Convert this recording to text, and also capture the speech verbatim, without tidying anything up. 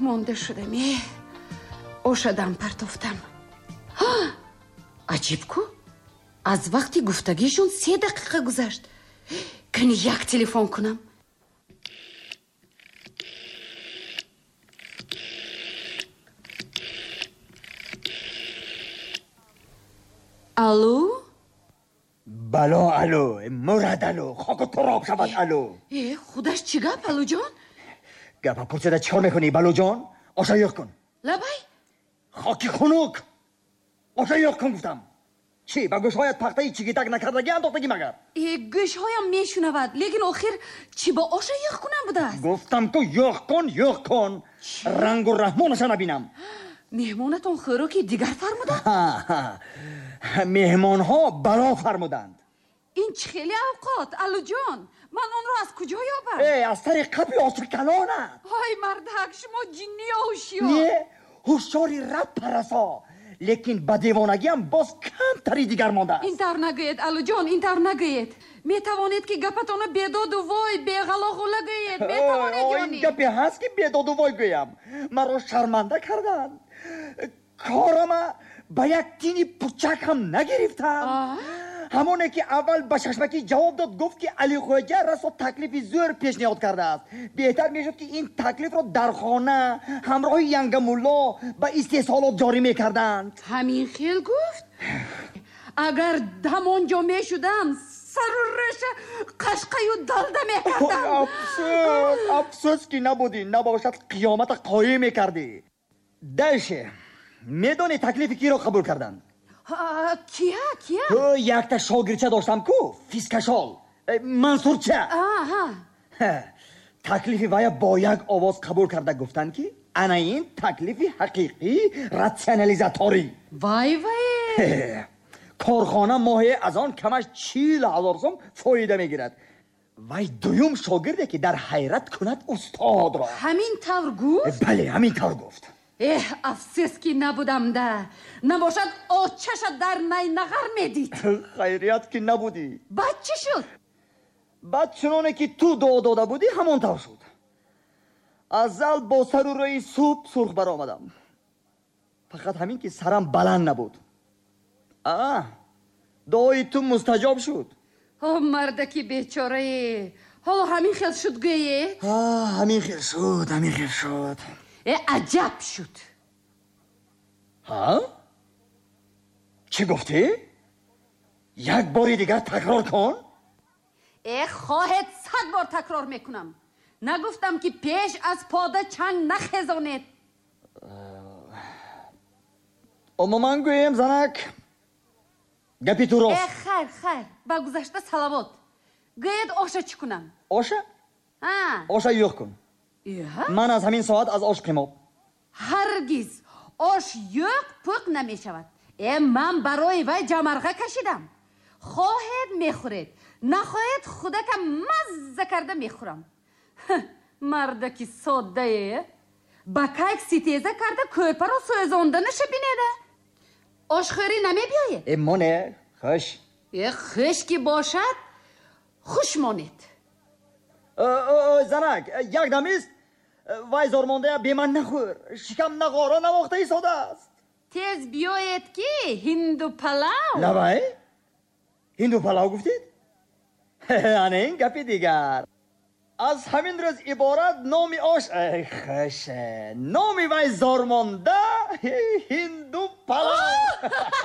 монда шудам. Э, ошадам партофтам. аҷиб ку, аз вақти гуфтагишон се дақиқа гузашт. кани як телефон кунам. алло? бало алло, мурад алло, хоку туроб шавад алло. э худаш чӣ гап аллоҷон? гапа пурсида чикор мекунӣ балоҷон? оша ёқ кун. лабай? хоки хунук. оша ёқ кун гуфтам. чӣ ба гӯшҳоят пахтаи чигитак накардагӣ андохтагӣ магар? э гӯшҳоям мешунавад, лекин охир чӣ ба оша ёқ кунам будааст? гуфтам ку ёқ кун, ёқ кун. рангу раҳмонаша набинам. меҳмонатон хӯроки дигар фармуданд? меҳмонҳо бало фармуданд. ин чӣ хеле авқот аллоҷон, ман онро аз куҷо ёбам? э аз тари қапи осикалонат. ҳой мардак, шумо ҷинни ё ҳушёр? не ҳушёри раб парасо, лекин ба девонагиам боз камтари дигар мондааст. интар нагӯед аллоҷон, интар нагӯед. метавонед ки гапатона бедоду вой беғалоғула гӯед. метавонед ё не? ин гапе ҳаст ки бедоду вой гӯям? маро шарманда карданд. корама ба як тини пучак ҳам нагирифтам. ҳамоне ки аввал ба шашмакӣ ҷавоб дод, гуфт ки алиқоҷа расо таклифи зӯр пешниҳод кардааст. беҳтар мешуд ки ин таклифро дар хона ҳамроҳи янгамулло ба истеҳсолот ҷорӣ мекарданд. ҳамин хел гуфт? агар ҳамонҷо мешудам сару реша қашқаю далда мекардам. афсӯс, афсӯс ки набудӣ, набошад қиёмата қоим мекардӣ. дайше медонӣ таклифи киро қабул карданд? кия кия? ту якта шогирдча доштам ку, фискашол, мансурча. таклифи вая бо як овоз қабул карда гуфтанд ки ана ин таклифи ҳақиқӣ ратсионализаторӣ. вай вай. корхона моҳе аз он камаш чил ҳазор сум фоида мегирад. вай дуюм шогирде ки дар ҳайрат кунад устодро. ҳамин тавр гуфт? бале, ҳамин тавр гуфт. эҳ афсӯс ки набудам да, набошад очаша дар най нағар медид. хайрият ки набудӣ. баъд чӣ шуд? баъд чуноне ки ту дуо дода будӣ ҳамон тавр шуд. аз зал бо сару рӯи субҳ сурх баромадам. фақат ҳамин ки сарам баланд набуд. а дуои ту мустаҷоб шуд. о мардаки бечорае, ҳоло ҳамин хел шуд гӯед? ҳамин хел шуд, ҳамин хел шуд. э аҷаб шуд. ҳа? чӣ гуфтӣ? як бори дигар такрор кун. э хоҳед сад бор такрор мекунам. нагуфтам ки пеш аз пода чанг нахезонед? умуман гӯем занак, гапи ту рост. э хайр хайр, ба гузашта салавот. гӯед оша чӣ кунам? оша? оша ёқ кун. ман аз ҳамин соат аз ош қимоб. ҳаргиз ош ёқ пӯқ намешавад. э ман барои вай ҷамарға кашидам. хоҳед мехӯред, нахоҳед худакам мазза карда мехӯрам. мардаки соддае, ба кайк ситеза карда кӯпаро сӯзонданаша бинеда. ошхӯрӣ намебиёед? э моне хуш. э хуш ки бошад хуш монед. занак, як дамист вай зормондая бе ман нахӯр. шикам нағора навохта истодааст. тез биёед ки ҳинду палав. лавай? ҳинду палав гуфтед? ана ин гапи дигар. аз ҳамин рӯз иборат номи ош. ай хуш, номи вай зормонда ҳинду палав.